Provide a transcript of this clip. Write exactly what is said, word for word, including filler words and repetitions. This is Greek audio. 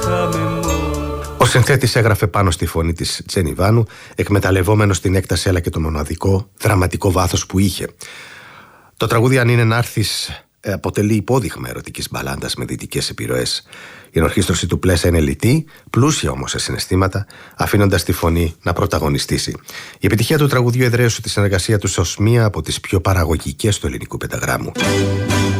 Ο συνθέτης έγραφε πάνω στη φωνή της Τζένι Βάνου, εκμεταλλευόμενος την έκταση αλλά και το μοναδικό δραματικό βάθος που είχε. Το τραγούδι «Αν είναι να έρθεις» αποτελεί υπόδειγμα ερωτικής μπαλάντας με δυτικές επιρροές. Η ενορχήστρωση του Πλέσα είναι λιτή, πλούσια όμως σε συναισθήματα, αφήνοντας τη φωνή να πρωταγωνιστήσει. Η επιτυχία του τραγουδιού εδραίωσε τη συνεργασία τους ως μία από τις πιο παραγωγικές του ελληνικού πενταγράμμου.